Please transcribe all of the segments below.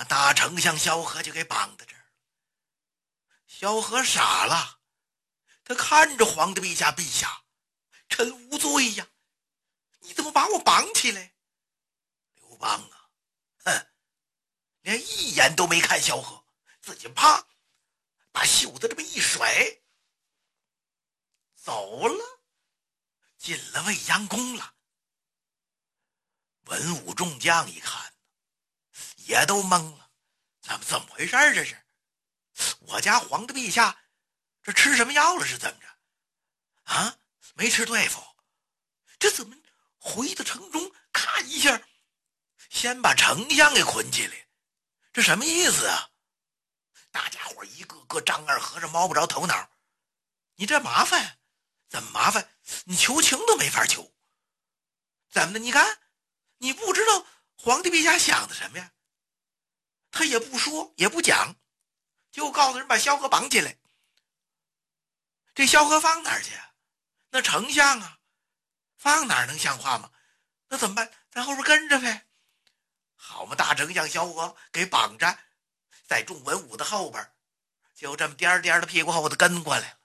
把大丞相萧何就给绑在这儿。萧何傻了，他看着皇帝陛下，陛下，臣无罪呀，你怎么把我绑起来？刘邦啊，哼，连一眼都没看萧何，自己啪把袖子这么一甩，走了，进了未央宫了。文武众将一看也都懵了，怎么回事这是？我家皇帝陛下这吃什么药了是怎么着啊？没吃对付，这怎么回到城中看一下，先把丞相给捆起来，这什么意思啊？大家伙一个个张二和尚摸不着头脑，你这麻烦怎么麻烦？你求情都没法求。怎么的？你看你不知道皇帝陛下想的什么呀？他也不说也不讲，就告诉人把萧何绑起来。这萧何放哪儿去啊？那丞相啊，放哪儿能像话吗？那怎么办？在后边跟着呗。好嘛，大丞相萧何给绑着，在众文武的后边，就这么颠颠的屁股后头跟过来了。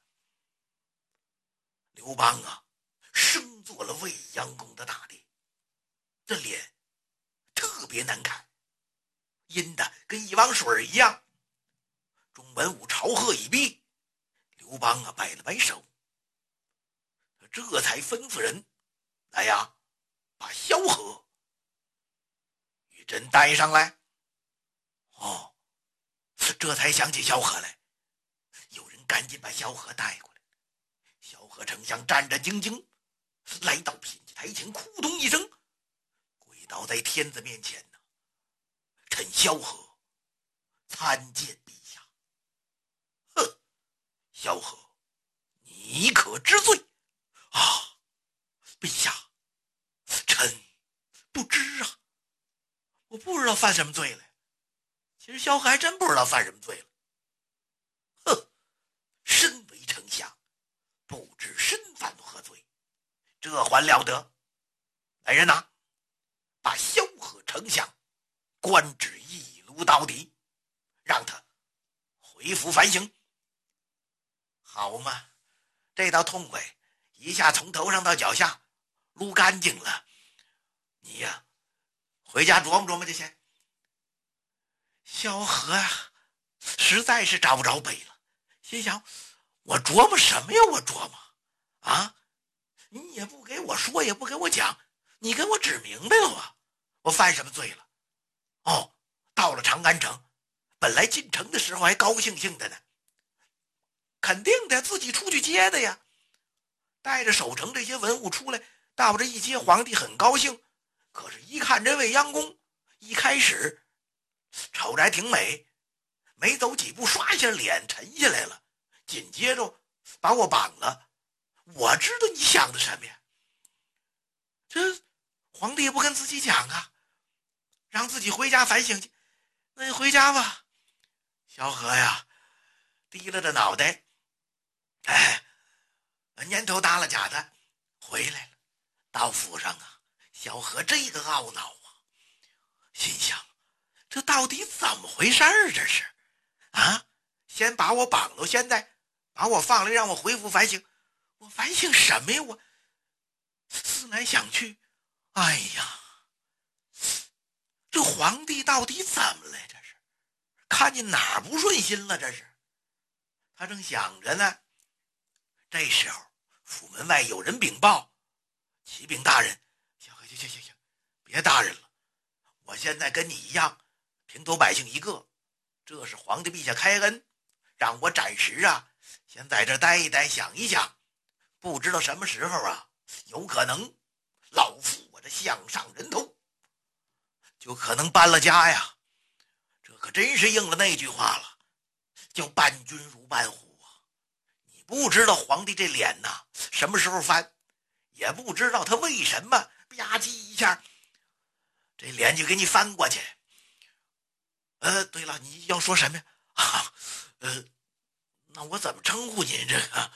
刘邦啊，升做了未央宫的大帝，这脸特别难看，阴的跟一汪水一样。众文武朝贺已毕，刘邦啊摆了摆手，这才吩咐人来呀，把萧何与朕带上来。哦，这才想起萧何来，有人赶紧把萧何带过来。萧何丞相战战兢兢来到品级台前，扑通一声跪倒在天子面前呢，臣萧何参见陛下。哼，萧何，你可知罪啊？陛下，臣不知啊，我不知道犯什么罪了。其实萧何还真不知道犯什么罪了。哼，身为丞相，不知身犯何罪，这还了得？来人呐，把萧何丞相官至一撸到底，让他恢复反省。好嘛，这道痛快一下从头上到脚下撸干净了。你呀，回家琢磨琢磨去先。萧何啊，实在是找不着北了，心想我琢磨什么呀？我琢磨啊，你也不给我说，也不给我讲，你给我指明白了啊，我犯什么罪了？哦，到了长安城，本来进城的时候还高兴兴的呢，肯定的，自己出去接的呀，带着守城这些文武出来，到这一接，皇帝很高兴。可是一看这未央宫，一开始瞅着还挺美，没走几步，刷一下脸沉下来了，紧接着把我绑了。我知道你想的什么呀？这皇帝也不跟自己讲啊，让自己回家反省去。那你回家吧。萧何呀，低了着脑袋，哎，年头大了假的回来了。到府上啊，萧何这个懊恼啊，心想这到底怎么回事儿？这是啊，先把我绑了，现在把我放了，让我恢复反省。我反省什么呀？我思来想去，哎呀，这皇帝到底怎么了？这是看见哪儿不顺心了？这是他正想着呢，这时候府门外有人禀报：启禀大人。行，别大人了，我现在跟你一样，平头百姓一个。这是皇帝陛下开恩，让我暂时啊，先在这待一待，想一想，不知道什么时候啊，有可能老夫我这项上人头，就可能搬了家呀。这可真是应了那句话了，叫伴君如伴虎啊。你不知道皇帝这脸呐什么时候翻，也不知道他为什么吧唧一下这脸就给你翻过去。对了，你要说什么呀？啊，那我怎么称呼您这个？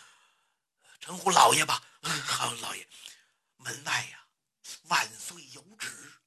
称呼老爷吧。好，老爷。门外呀，万岁有旨，